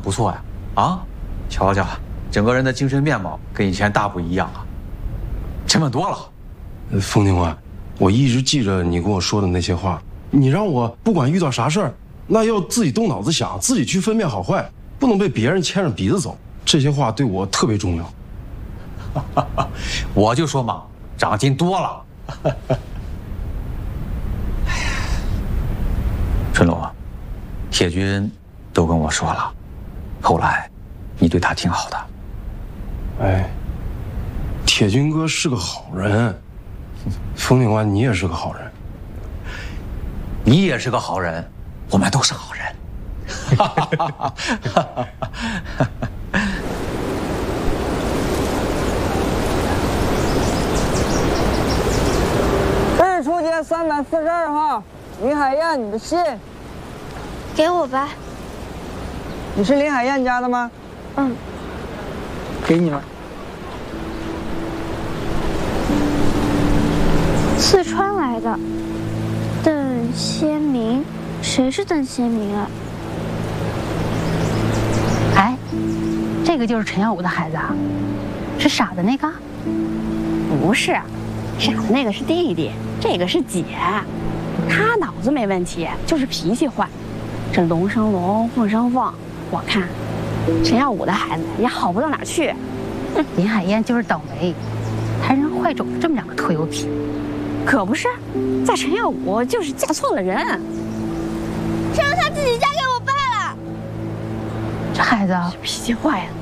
不错呀！啊，瞧瞧，整个人的精神面貌跟以前大不一样啊，沉稳多了。 风警官，我一直记着你跟我说的那些话，你让我不管遇到啥事儿，那要自己动脑子想，自己去分辨好坏，不能被别人牵着鼻子走。这些话对我特别重要。 我就说嘛，长进多了。哎呀，春龙，铁军都跟我说了，后来你对他挺好的。 哎，铁军哥是个好人，风警官你也是个好人， 你也是个好人，我们都是好人。 这是出街342号，林海燕，你的信。 给我吧。 你是林海燕家的吗？ 嗯。 给你了。 四川来的，邓先明，谁是邓先明啊？ 哎，这个就是陈耀武的孩子啊，是傻的那个？ 不是，傻的那个是弟弟，这个是姐。他脑子没问题，就是脾气坏。这龙生龙，凤生凤，我看陈耀武的孩子也好不到哪儿去。 林海燕就是倒霉，还让坏种这么两个拖油瓶。 可不是，在陈耀武就是嫁错了人， 谁让他自己嫁给我爸了？ 这孩子脾气坏呀。